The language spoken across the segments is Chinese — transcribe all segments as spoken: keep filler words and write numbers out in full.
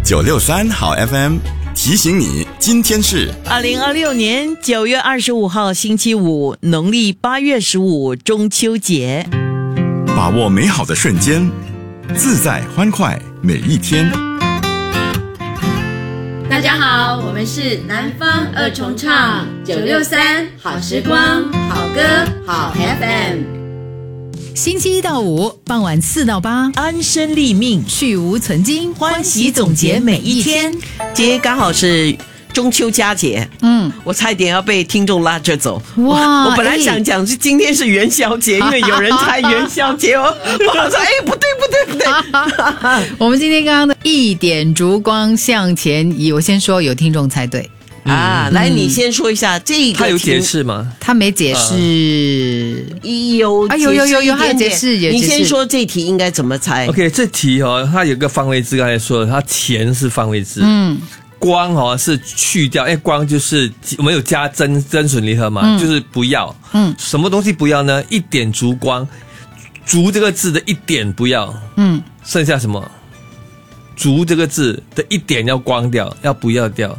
九六三好 F M 提醒你，今天是二零二六年九月二十五号星期五，农历八月十五，中秋节。 把握美好的瞬间，自在欢快每一天。 大家好，我们是南方二重唱九六三好时光，好歌好 F M。 星期一到五傍晚四到八， 安身立命， 去无存菁， 欢喜总结每一天。今天刚好是中秋佳节，嗯，我差一点要被听众拉着走。哇，我本来想讲是今天是元宵节，因为有人猜元宵节哦。我说哎，不对不对不对。 我们今天刚刚的一点烛光向前移，我先说有听众猜对。 啊，嗯、来，你先说一下这个。 他有解释吗？ 他没解释。 有啊， 有有有有，他有解释。 你先说这题应该怎么猜 ？OK， 这题哦，它有个方位字，刚才说了，它钱是方位字。嗯。光哦是去掉，因为光就是我们有加增增损离合嘛，嗯、就是不要。嗯。什么东西不要呢？一点烛光，烛这个字的一点不要。嗯。剩下什么？烛这个字的一点要光掉，要不要掉？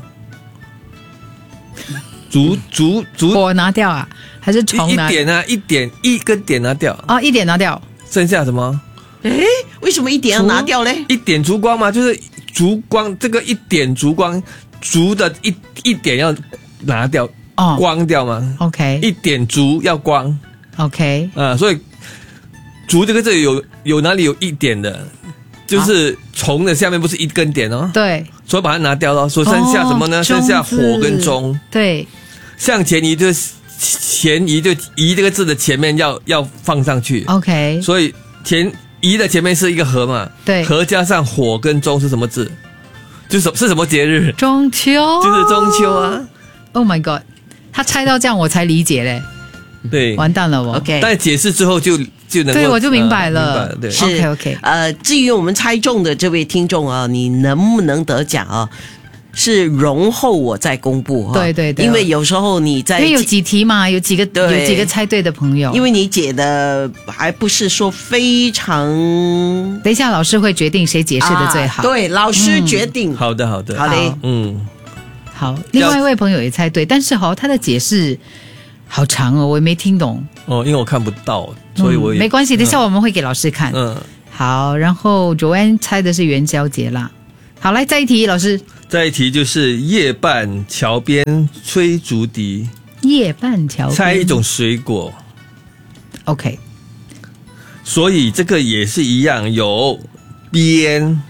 烛烛烛火拿掉啊，还是虫拿？ 一点啊，一点一根点拿掉啊、哦，一点拿掉， 剩下什么？ 诶，为什么一点要拿掉嘞？ 一点烛光嘛，就是烛光这个一点烛光，烛的一一点要拿掉，哦，光掉嘛。 OK， 一点烛要光。 OK， 啊，所以烛这个字有有哪里有一点的？就是虫的下面不是一根点哦， 对， 所以把它拿掉了，所以剩下什么呢？哦、剩下火跟中， 对， 向前移就是前移，就移这个字的前面要要放上去 ，OK， 所以前移的前面是一个禾嘛， 对， 禾加上火跟中是什么字？就是是什么节日？ 中秋， 就是中秋啊 ！Oh my god， 他猜到这样我才理解嘞， 对， 完蛋了我 ，OK， 但解释之后就。就能对，我就明白了。 呃、明白对， 是 OK OK。 呃，至于我们猜中的这位听众啊，你能不能得奖啊？是容后我再公布哈。 对对对。 因为有时候你在， 因为有几题嘛，有几个有几个猜对的朋友。 因为你解的还不是说非常。 等一下老师会决定谁解释的最好。 啊、对，老师决定。 嗯、好的好的。 好嘞。 嗯。 好，另外一位朋友也猜对，但是哈、哦，他的解释好长哦，我也没听懂。 哦，因为我看不到，所以我也、 嗯、没关系，等一下我们会给老师看。 嗯， 好，然后Joanne猜的是元宵节啦。好，来再一题，老师。 再一题就是夜半桥边吹竹笛。 夜半桥边。 猜一种水果。 OK。 所以这个也是一样，有边。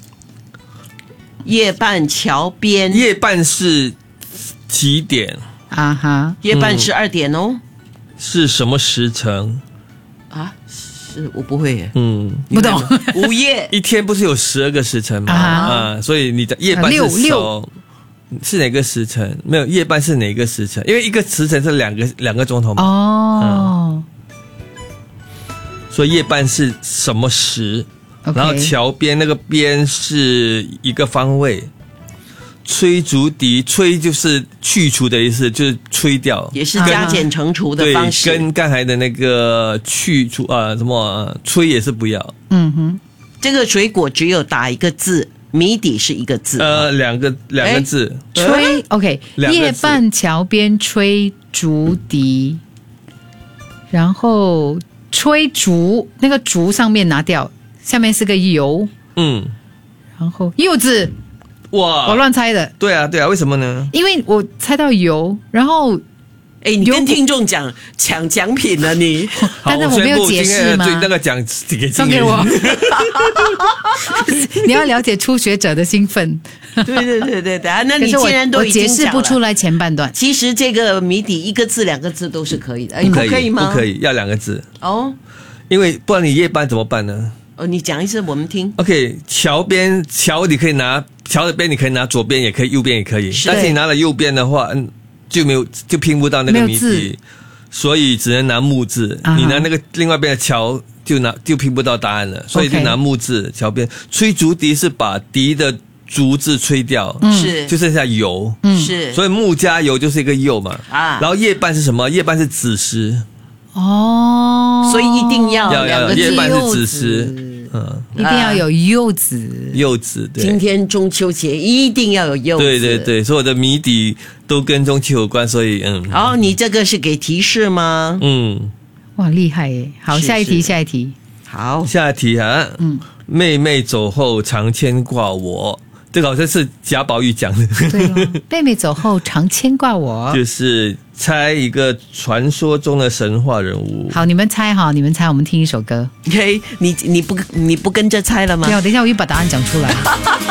夜半桥边。 夜半是几点？ 啊哈， 夜半是二点哦。 嗯，是什么时辰啊？是我不会耶， 嗯， 不懂。 午夜一天不是有十二个时辰吗？啊，啊所以你的夜半是首是哪个时辰？没有，夜半是哪个时辰？因为一个时辰是两个两个钟头嘛。 哦、 嗯，所以夜半是什么时？ Okay. 然后桥边那个边是一个方位。吹竹笛，吹就是去除的意思，就是吹掉， 也是加减乘除的方式。 对，跟刚才的那个去除啊、呃、什么、呃、吹也是不要。 嗯哼， 这个水果只有打一个字，谜底是一个字。 呃，两个两个字。 吹 ，OK， 夜半桥边吹竹笛，然后吹竹，那个竹上面拿掉，下面是个油。嗯，然后柚子。 哇！ 我乱猜的。 对啊，对啊，为什么呢？ 因为我猜到油，然后， 哎，你跟听众讲抢奖品了你， 但是我没有解释吗？ 那个奖给送给我。你要了解初学者的兴奋。 对对对对对，那你既然都已经讲了，我解释不出来前半段。 其实这个谜底一个字、两个字都是可以的，不可以吗？ 不可以，要两个字哦。 因为不然你夜班怎么办呢？ 哦，你讲一次我们听。 OK， 桥边桥你可以拿桥的边，你可以拿左边，也可以右边也可以。但是你拿了右边的话，嗯，就没有就拼不到那个谜底，所以只能拿木字。Uh-huh. 你拿那个另外边的桥就拿就拼不到答案了，所以就拿木字。桥边吹竹笛是把笛的竹字吹掉， 是、嗯、 就剩下油， 是， 所以木加油就是一个柚嘛。啊，然后夜半是什么？夜半是子时。 哦， 所以一定要要要夜半是子时。 嗯， 一定要有柚子。 柚子，对。 今天中秋节一定要有柚子。 对对对，所有的谜底都跟中秋有关，所以嗯。 哦，你这个是给提示吗？ 嗯， 哇，厉害耶！好， 是下一题， 是下一题。 好， 下一题啊，嗯，妹妹走后常牵挂我，这个好像是贾宝玉讲的。 对了，妹妹走后常牵挂我。 就是猜一个传说中的神话人物。 好，你们猜哈，你们猜，我们听一首歌。 嘿，你你不你不跟着猜了吗？ 没有，等一下我又把答案讲出来。